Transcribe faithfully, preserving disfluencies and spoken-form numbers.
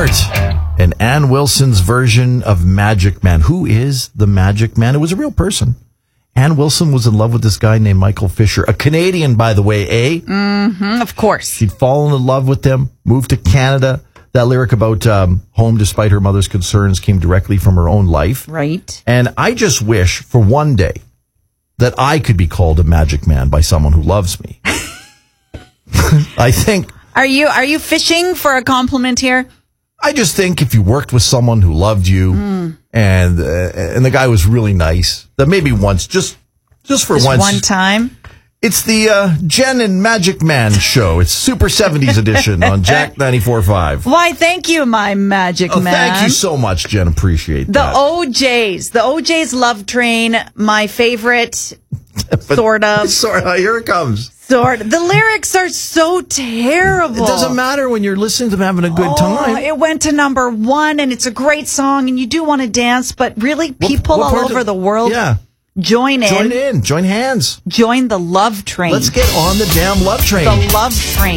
Heart and Ann Wilson's version of Magic Man. Who is the Magic Man? It was a real person. Ann Wilson was in love with this guy named Michael Fisher, a Canadian, by the way, eh? Mm-hmm, of course. She'd fallen in love with him, moved to Canada. That lyric about um, home despite her mother's concerns came directly from her own life. Right. And I just wish for one day that I could be called a magic man by someone who loves me. I think... Are you are you fishing for a compliment here? I just think if you worked with someone who loved you mm. and uh, and the guy was really nice, that maybe once, just just for just once. one time. It's the uh, Jen and Magic Man show. It's Super seventies edition on Jack ninety-four point five. Why, thank you, my Magic oh, Man. Thank you so much, Jen. Appreciate the that. The O Js. The O Js Love Train, my favorite, sort of. Sort of. Here it comes. Sort of. The lyrics are so terrible. It doesn't matter when you're listening to them having a good oh, time. It went to number one, and it's a great song, and you do want to dance, but really, people what, what all over of, the world yeah. join in. Join in. Join hands. Join the love train. Let's get on the damn love train. The love train.